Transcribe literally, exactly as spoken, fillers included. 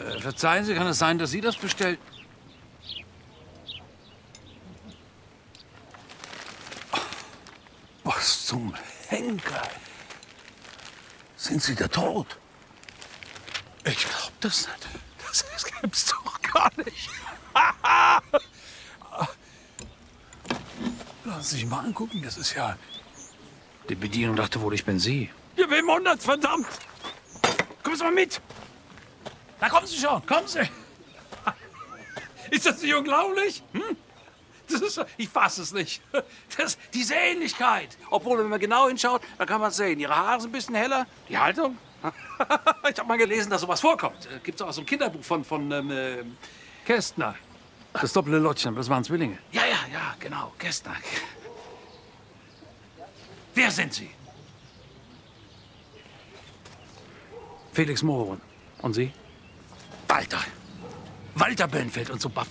Äh, verzeihen Sie, kann es sein, dass Sie das bestellt? Was zum Henker? Sind Sie da tot? Ich glaub das nicht. Das, das gibt's doch gar nicht. Lassen Sie sich mal angucken, das ist ja... Die Bedienung dachte wohl, ich bin Sie. Ja, wem wundert's, verdammt! Kommen Sie mal mit! Da kommen Sie schon, kommen Sie! Ist das nicht unglaublich? Hm? Das ist, ich fasse es nicht. Das, diese Ähnlichkeit. Obwohl, wenn man genau hinschaut, dann kann man es sehen. Ihre Haare sind ein bisschen heller. Die Haltung. Ich habe mal gelesen, dass sowas vorkommt. Gibt es auch so ein Kinderbuch von, von ähm, äh, Kästner. Das doppelte Lottchen, das waren Zwillinge. Ja, ja, ja, genau, Kästner. Wer sind Sie? Felix Mohren. Und Sie? Walter. Walter Böhnfeld und so baff